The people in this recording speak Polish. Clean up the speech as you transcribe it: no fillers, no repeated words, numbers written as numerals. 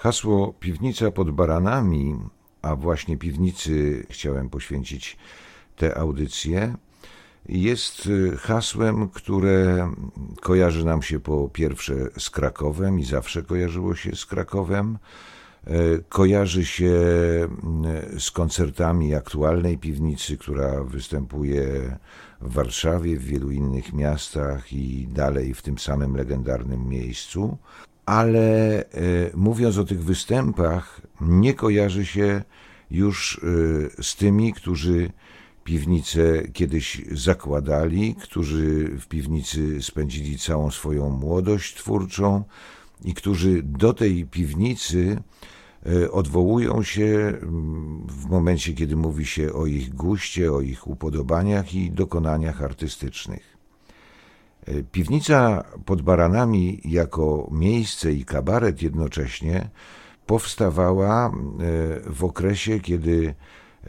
Hasło Piwnica pod Baranami, a właśnie piwnicy chciałem poświęcić tę audycję, jest hasłem, które kojarzy nam się po pierwsze z Krakowem i zawsze kojarzyło się z Krakowem. Kojarzy się z koncertami aktualnej piwnicy, która występuje w Warszawie, w wielu innych miastach i dalej w tym samym legendarnym miejscu. Ale mówiąc o tych występach, nie kojarzy się już z tymi, którzy piwnicę kiedyś zakładali, którzy w piwnicy spędzili całą swoją młodość twórczą i którzy do tej piwnicy odwołują się w momencie, kiedy mówi się o ich guście, o ich upodobaniach i dokonaniach artystycznych. Piwnica pod Baranami jako miejsce i kabaret jednocześnie powstawała w okresie, kiedy